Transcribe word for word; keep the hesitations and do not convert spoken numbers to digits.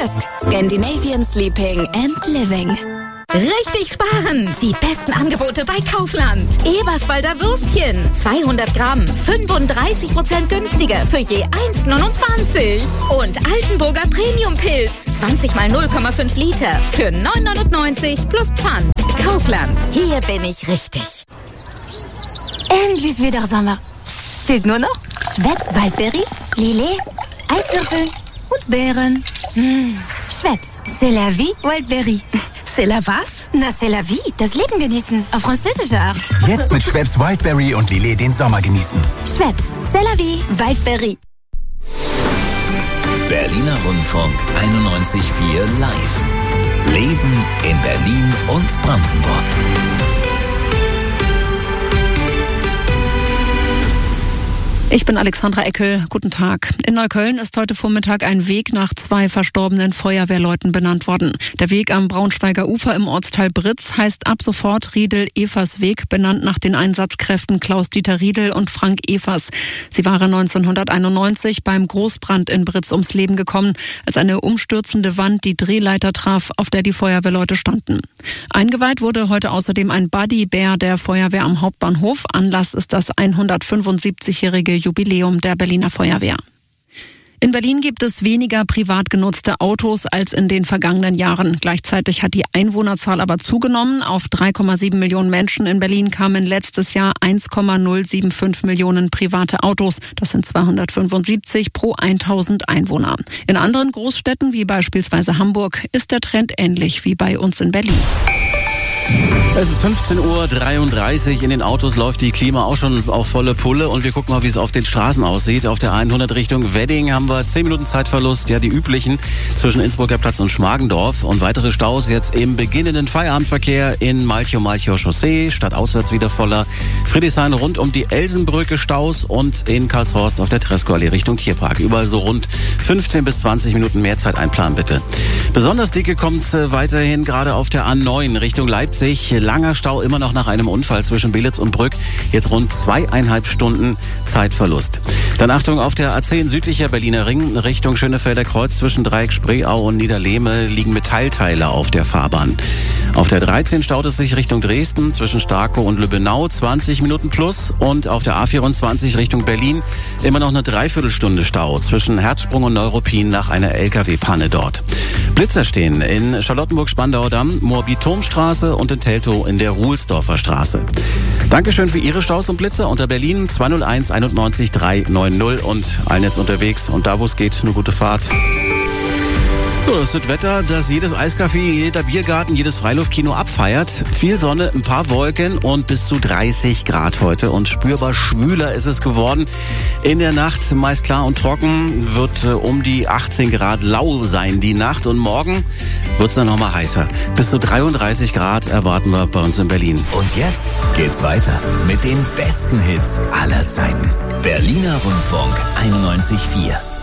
Kiosk. Scandinavian Sleeping and Living. Richtig sparen! Die besten Angebote bei Kaufland. Eberswalder Würstchen. zweihundert Gramm. fünfunddreißig Prozent günstiger für je eins neunundzwanzig. Und Altenburger Premium-Pilz. zwanzig mal null Komma fünf Liter für neun neunundneunzig plus Pfand. Kaufland. Hier bin ich richtig. Endlich wieder Sommer. Fehlt nur noch Schweppes Waldberry, Lillet, Eiswürfel und Beeren. Mmh. Schweppes, c'est la vie, Waldberry. C'est la was? Na, c'est la vie, das Leben genießen, auf französische Art. Jetzt mit Schweppes Wildberry und Lillet den Sommer genießen. Schweppes, c'est la vie, Waldberry. Berliner Rundfunk einundneunzig Komma vier live. Leben in Berlin und Brandenburg. Ich bin Alexandra Eckel. Guten Tag. In Neukölln ist heute Vormittag ein Weg nach zwei verstorbenen Feuerwehrleuten benannt worden. Der Weg am Braunschweiger Ufer im Ortsteil Britz heißt ab sofort Riedel-Evers-Weg, benannt nach den Einsatzkräften Klaus-Dieter Riedel und Frank Evers. Sie waren neunzehnhunderteinundneunzig beim Großbrand in Britz ums Leben gekommen, als eine umstürzende Wand die Drehleiter traf, auf der die Feuerwehrleute standen. Eingeweiht wurde heute außerdem ein Buddy-Bär der Feuerwehr am Hauptbahnhof. Anlass ist das hundertfünfundsiebzigjährige Jubiläum der Berliner Feuerwehr. In Berlin gibt es weniger privat genutzte Autos als in den vergangenen Jahren. Gleichzeitig hat die Einwohnerzahl aber zugenommen. Auf drei Komma sieben Millionen Menschen in Berlin kamen letztes Jahr eins Komma null sieben fünf Millionen private Autos. Das sind zweihundertfünfundsiebzig pro tausend Einwohner. In anderen Großstädten, wie beispielsweise Hamburg, ist der Trend ähnlich wie bei uns in Berlin. Es ist fünfzehn Uhr dreiunddreißig. In den Autos läuft die Klima auch schon auf volle Pulle. Und wir gucken mal, wie es auf den Straßen aussieht. Auf der hundert Richtung Wedding haben wir zehn Minuten Zeitverlust. Ja, die üblichen zwischen Innsbrucker Platz und Schmargendorf. Und weitere Staus jetzt im beginnenden Feierabendverkehr in Malchow-Malchow Chaussee. Stadtauswärts wieder voller. Friedrichshain rund um die Elsenbrücke Staus. Und in Karlshorst auf der Tresco-Allee Richtung Tierpark. Überall so rund fünfzehn bis zwanzig Minuten mehr Zeit einplanen, bitte. Besonders dicke kommt es weiterhin gerade auf der A neun Richtung Leipzig. Langer Stau immer noch nach einem Unfall zwischen Belitz und Brück. Jetzt rund zweieinhalb Stunden Zeitverlust. Dann Achtung, auf der A zehn südlicher Berliner Ring Richtung Schönefelder Kreuz zwischen Dreieck Spreeau und Niederlehme liegen Metallteile auf der Fahrbahn. Auf der dreizehn staut es sich Richtung Dresden zwischen Starkow und Lübbenau zwanzig Minuten plus. Und auf der A vierundzwanzig Richtung Berlin immer noch eine Dreiviertelstunde Stau zwischen Herzsprung und Neuruppin nach einer L K W-Panne dort. Blitzer stehen in Charlottenburg-Spandauer-Damm, Moabit-Turmstraße und in Teltow in der Ruhlsdorfer Straße. Dankeschön für Ihre Staus und Blitzer unter Berlin zwei null eins einundneunzig dreihundertneunzig und allen jetzt unterwegs und da, wo es geht, eine gute Fahrt. So, das ist das Wetter, das jedes Eiscafé, jeder Biergarten, jedes Freiluftkino abfeiert. Viel Sonne, ein paar Wolken und bis zu dreißig Grad heute. Und spürbar schwüler ist es geworden. In der Nacht meist klar und trocken, wird äh, um die achtzehn Grad lau sein die Nacht. Und morgen wird es dann nochmal heißer. Bis zu dreiunddreißig Grad erwarten wir bei uns in Berlin. Und jetzt geht's weiter mit den besten Hits aller Zeiten. Berliner Rundfunk einundneunzig Komma vier.